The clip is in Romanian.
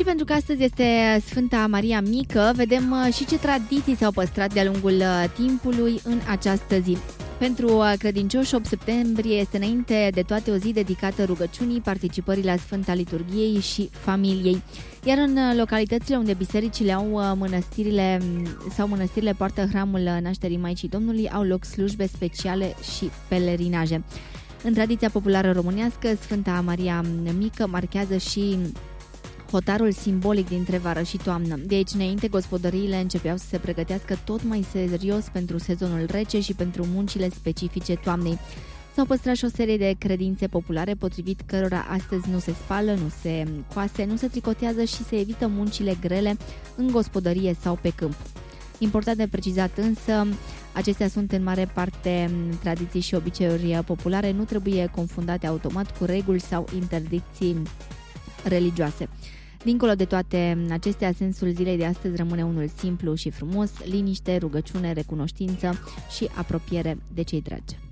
Și pentru că astăzi este Sfânta Maria Mică, vedem și ce tradiții s-au păstrat de-a lungul timpului în această zi. Pentru credincioși, 8 septembrie este înainte de toate o zi dedicată rugăciunii, participării la Sfânta Liturghiei și familiei. Iar în localitățile unde bisericile au mănăstirile poartă hramul nașterii Maicii Domnului, au loc slujbe speciale și pelerinaje. În tradiția populară românească, Sfânta Maria Mică marchează și hotarul simbolic dintre vară și toamnă. De aici înainte, gospodăriile începeau să se pregătească tot mai serios pentru sezonul rece și pentru muncile specifice toamnei. S-au păstrat și o serie de credințe populare potrivit cărora astăzi nu se spală, nu se coase, nu se tricotează și se evită muncile grele în gospodărie sau pe câmp. Important de precizat însă, acestea sunt în mare parte tradiții și obiceiuri populare, nu trebuie confundate automat cu reguli sau interdicții religioase. Dincolo de toate acestea, sensul zilei de astăzi rămâne unul simplu și frumos: liniște, rugăciune, recunoștință și apropiere de cei dragi.